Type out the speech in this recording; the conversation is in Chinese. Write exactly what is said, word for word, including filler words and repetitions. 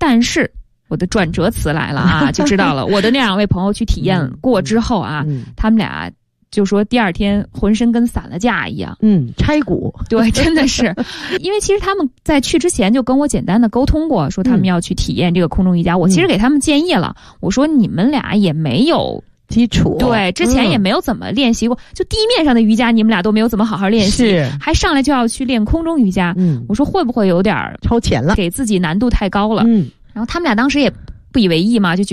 但是我的转折词来了啊，就知道了。我的那两位朋友去体验过之后啊，嗯、他们俩就说第二天浑身跟散了架一样。 嗯，拆骨。 对，真的是，因为其实他们在去之前就跟我简单的沟通过，说他们要去体验这个空中瑜伽。嗯、我其实给他们建议了，我说你们俩也没有基础， 对，之前也没有怎么练习过，嗯、就地面上的瑜伽你们俩都没有怎么好好练习，还上来就要去练空中瑜伽。嗯，我说会不会有点超前了， 给自己难度太高了？ 嗯， 然后他们俩当时也不以为意嘛，就觉得